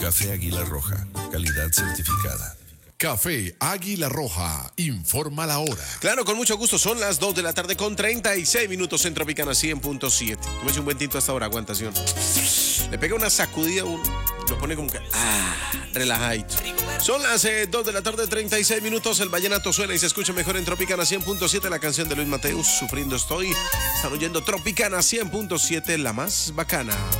Café Águila Roja, calidad certificada. Café Águila Roja, informa la hora. Claro, con mucho gusto, son las 2 de la tarde con 36 minutos en Tropicana 100.7. Tómese un buen tinto hasta ahora, aguantación. Le pega una sacudida a uno, lo pone como que, relajadito. Son las 2 de la tarde, 36 minutos, el vallenato suena y se escucha mejor en Tropicana 100.7, la canción de Luis Mateus, Sufriendo Estoy. Están oyendo Tropicana 100.7, la más bacana.